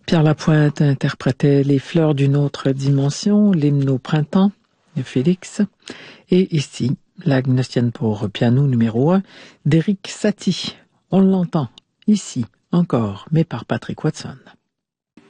Pierre Lapointe interprétait Les fleurs d'une autre dimension, l'hymne au printemps de Félix. Et ici, la Gnostienne pour piano numéro 1 d'Éric Satie. On l'entend ici encore, mais par Patrick Watson.